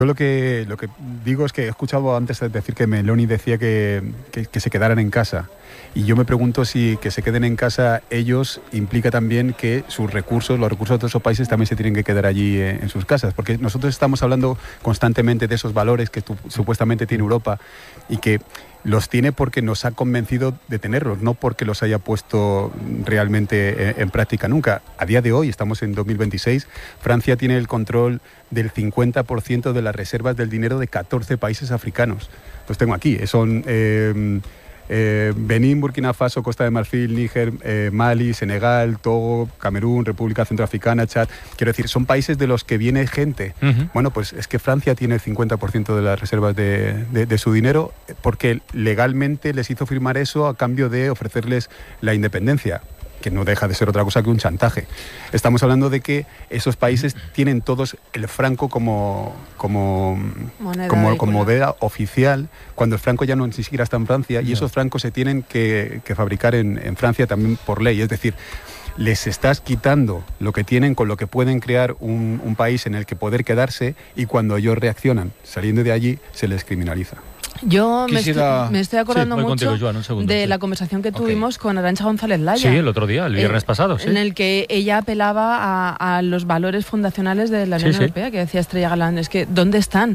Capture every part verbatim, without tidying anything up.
Yo lo que, lo que digo es que he escuchado antes decir que Meloni decía que, que, que se quedaran en casa. Y yo me pregunto si que se queden en casa ellos implica también que sus recursos, los recursos de esos países también se tienen que quedar allí en, en sus casas. Porque nosotros estamos hablando constantemente de esos valores que tu, supuestamente tiene Europa y que los tiene porque nos ha convencido de tenerlos, no porque los haya puesto realmente en, en práctica nunca. A día de hoy, estamos en dos mil veintiséis, Francia tiene el control del cincuenta por ciento de las reservas del dinero de catorce países africanos. Los tengo aquí, son eh, eh, Benín, Burkina Faso, Costa de Marfil, Níger, eh, Mali, Senegal, Togo, Camerún, República Centroafricana, Chad. Quiero decir, son países de los que viene gente. Uh-huh. Bueno, pues es que Francia tiene el cincuenta por ciento de las reservas de, de, de su dinero porque legalmente les hizo firmar eso a cambio de ofrecerles la independencia, que no deja de ser otra cosa que un chantaje. Estamos hablando de que esos países tienen todos el franco como, como, moneda, como, como moneda oficial, cuando el franco ya no ni siquiera está en Francia, no. Y esos francos se tienen que, que fabricar en, en Francia también por ley. Es decir, les estás quitando lo que tienen con lo que pueden crear un, un país en el que poder quedarse, y cuando ellos reaccionan saliendo de allí se les criminaliza. Yo Quisiera... me, estoy, me estoy acordando sí, mucho contigo, Joan, segundo, de sí. la conversación que okay. tuvimos con Arantxa González Laya. Sí, el otro día, el viernes eh, pasado. Sí. En el que ella apelaba a, a los valores fundacionales de la Unión sí, Europea, sí. que decía Estrella Galán, es que ¿dónde están?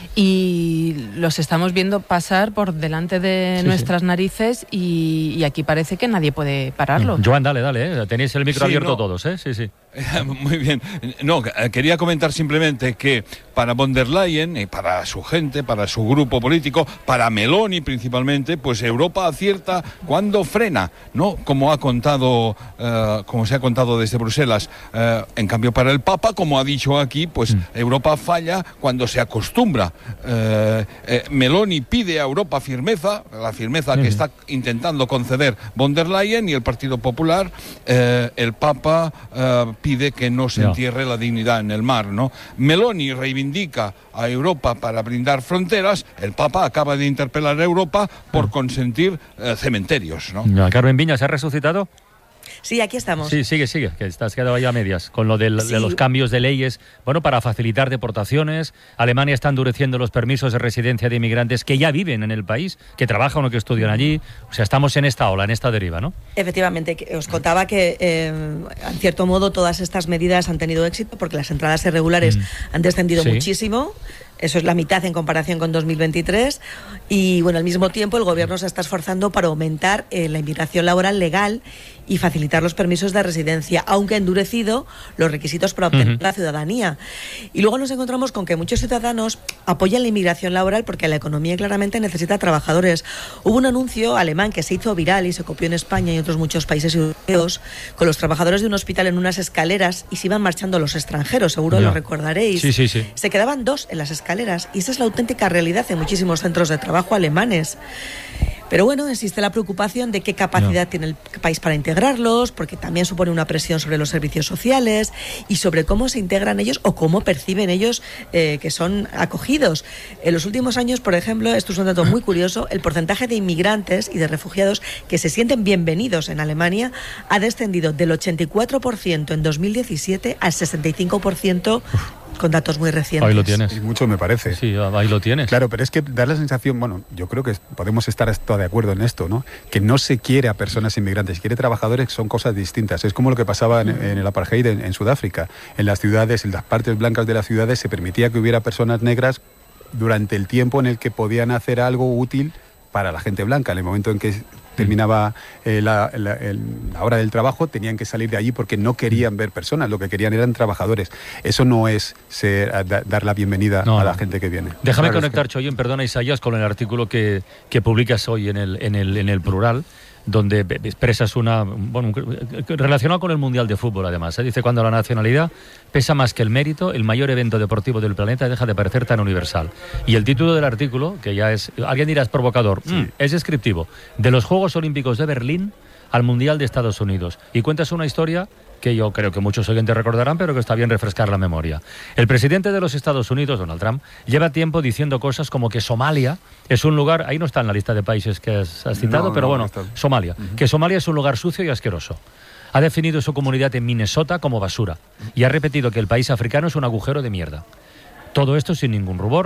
Y los estamos viendo pasar por delante de sí, nuestras sí. narices y, y aquí parece que nadie puede pararlo. Joan, dale, dale, ¿eh? Tenéis el micro sí, abierto no. todos, ¿eh? Sí, sí. Muy bien. No, quería comentar simplemente que para von der Leyen, y para su gente, para su grupo político, para Meloni principalmente, pues Europa acierta cuando frena, ¿no? Como ha contado, uh, como se ha contado desde Bruselas. Uh, en cambio, para el Papa, como ha dicho aquí, pues mm. Europa falla cuando se acostumbra. Uh, eh, Meloni pide a Europa firmeza, la firmeza mm. que está intentando conceder von der Leyen, y el Partido Popular, uh, el Papa uh, pide que no se entierre no. la dignidad en el mar, ¿no? Meloni reivindica a Europa para brindar fronteras, el Papa acaba de interpelar a Europa por consentir eh, cementerios, ¿no? Ya, Carmen Viñas, ¿se ha resucitado? Sí, aquí estamos. Sí, sigue, sigue, que estás quedado ya a medias con lo del, sí. de los cambios de leyes, bueno, para facilitar deportaciones. Alemania está endureciendo los permisos de residencia de inmigrantes que ya viven en el país, que trabajan o que estudian allí. O sea, estamos en esta ola, en esta deriva, ¿no? Efectivamente, os contaba que, eh, en cierto modo, todas estas medidas han tenido éxito porque las entradas irregulares mm. han descendido sí. muchísimo. Eso es la mitad en comparación con dos mil veintitrés. Y bueno, al mismo tiempo el gobierno se está esforzando para aumentar eh, la inmigración laboral legal y facilitar los permisos de residencia, aunque ha endurecido los requisitos para obtener uh-huh. la ciudadanía. Y luego nos encontramos con que muchos ciudadanos apoyan la inmigración laboral porque la economía claramente necesita trabajadores. Hubo un anuncio alemán que se hizo viral y se copió en España y otros muchos países europeos, con los trabajadores de un hospital en unas escaleras y se iban marchando los extranjeros, seguro no. lo recordaréis. Sí, sí, sí. Se quedaban dos en las escaleras y esa es la auténtica realidad en muchísimos centros de trabajo alemanes. Pero bueno, existe la preocupación de qué capacidad no. tiene el país para integrarlos, porque también supone una presión sobre los servicios sociales y sobre cómo se integran ellos o cómo perciben ellos eh, que son acogidos. En los últimos años, por ejemplo, esto es un dato muy curioso, el porcentaje de inmigrantes y de refugiados que se sienten bienvenidos en Alemania ha descendido del ochenta y cuatro por ciento en dos mil diecisiete al sesenta y cinco por ciento con datos muy recientes. Ahí lo tienes. Y mucho me parece. Sí, ahí lo tienes. Claro, pero es que da la sensación, bueno, yo creo que podemos estar hasta de acuerdo en esto, ¿no? Que no se quiere a personas inmigrantes, se quiere trabajadores, que son cosas distintas. Es como lo que pasaba en, en el apartheid en, en Sudáfrica. En las ciudades, en las partes blancas de las ciudades, se permitía que hubiera personas negras durante el tiempo en el que podían hacer algo útil para la gente blanca. En el momento en que terminaba eh, la, la, el, la hora del trabajo, tenían que salir de allí porque no querían ver personas, lo que querían eran trabajadores. Eso no es ser, da, dar la bienvenida no, a la gente que viene. Déjame claro, conectar, es que... Choyen, perdona Isaías, con el artículo que, que publicas hoy en el, en el, en el Plural, donde expresas una... bueno, relacionado con el Mundial de Fútbol, además. ¿eh? Dice, cuando la nacionalidad pesa más que el mérito, el mayor evento deportivo del planeta deja de parecer tan universal. Y el título del artículo, que ya es... alguien dirá es provocador, sí. mm, es descriptivo. De los Juegos Olímpicos de Berlín al Mundial de Estados Unidos. Y cuentas una historia que yo creo que muchos oyentes recordarán, pero que está bien refrescar la memoria. El presidente de los Estados Unidos, Donald Trump, lleva tiempo diciendo cosas como que Somalia es un lugar, ahí no está en la lista de países que has, has citado, no, pero no, bueno, no Somalia, uh-huh. que Somalia es un lugar sucio y asqueroso. Ha definido su comunidad en Minnesota como basura y ha repetido que el país africano es un agujero de mierda. Todo esto sin ningún rubor.